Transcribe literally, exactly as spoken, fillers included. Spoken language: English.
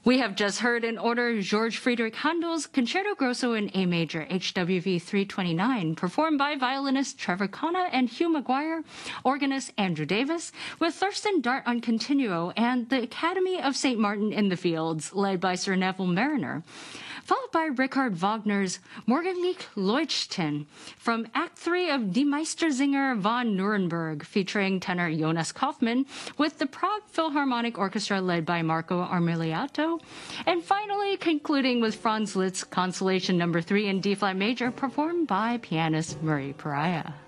We have just heard in order George Friedrich Handel's Concerto Grosso in A Major, H W V three twenty-nine, performed by violinist Trevor Khanna and Hugh Maguire, organist Andrew Davis, with Thurston Dart on continuo, and the Academy of Saint Martin in the Fields, led by Sir Neville Mariner, followed by Richard Wagner's Morgendlich Leuchten from Act three of Die Meistersinger von Nuremberg, featuring tenor Jonas Kaufmann, with the Prague Philharmonic Orchestra led by Marco Armiliato, and finally concluding with Franz Liszt's Consolation number three in D-flat major, performed by pianist Murray Pariah.